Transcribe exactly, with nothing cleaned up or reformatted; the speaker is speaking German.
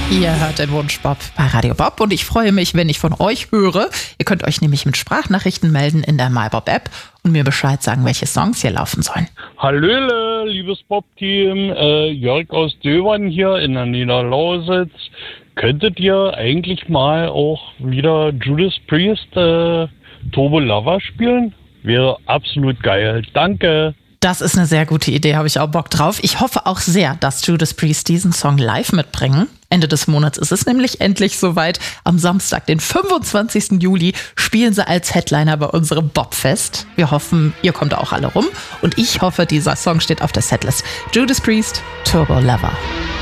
Ihr hört den Wunsch Bob bei Radio Bob und ich freue mich, wenn ich von euch höre. Ihr könnt euch nämlich mit Sprachnachrichten melden in der MyBob-App und mir Bescheid sagen, welche Songs hier laufen sollen. Hallöle, liebes Bob-Team, äh, Jörg aus Döbern hier in der Niederlausitz. Könntet ihr eigentlich mal auch wieder Judas Priest äh, Turbo Lover spielen? Wäre absolut geil. Danke. Das ist eine sehr gute Idee, habe ich auch Bock drauf. Ich hoffe auch sehr, dass Judas Priest diesen Song live mitbringen. Ende des Monats ist es nämlich endlich soweit. Am Samstag, den fünfundzwanzigsten Juli, spielen sie als Headliner bei unserem Bobfest. Wir hoffen, ihr kommt auch alle rum. Und ich hoffe, dieser Song steht auf der Setlist. Judas Priest, Turbo Lover.